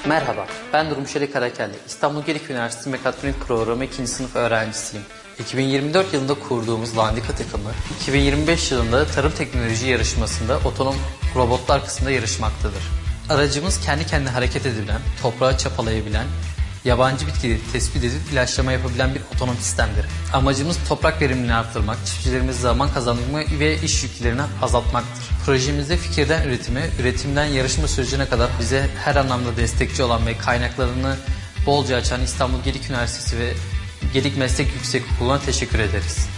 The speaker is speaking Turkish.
Merhaba, ben Durmuşeli Karakelli. İstanbul Gedik Üniversitesi Mekatronik Programı 2. sınıf öğrencisiyim. 2024 yılında kurduğumuz Landika takımı, 2025 yılında tarım teknoloji yarışmasında otonom robotlar kısmında yarışmaktadır. Aracımız kendi kendine hareket edebilen, toprağı çapalayabilen, yabancı bitkileri tespit edip ilaçlama yapabilen bir otonom sistemdir. Amacımız toprak verimliliğini arttırmak, çiftçilerimize zaman kazandırmak ve iş yüklerini azaltmaktır. Projemizde fikirden üretime, üretimden yarışma sürecine kadar bize her anlamda destekçi olan ve kaynaklarını bolca açan İstanbul Gedik Üniversitesi ve Gedik Meslek Yüksekokulu'na teşekkür ederiz.